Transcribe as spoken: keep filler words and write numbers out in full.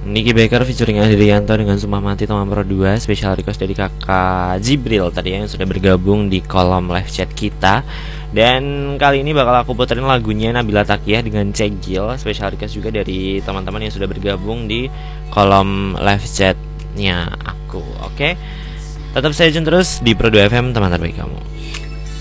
Nicky Baker featuring Adrianto dengan Sumpah Mati nomor dua. Special request dari kakak Jibril tadi yang sudah bergabung di kolom live chat kita. Dan kali ini bakal aku puterin lagunya Nabila Taqiyah dengan Cegil. Special request juga dari teman-teman yang sudah bergabung di kolom live chatnya aku. Oke, tetap stay tune terus di Pro dua F M, teman terbaik kamu.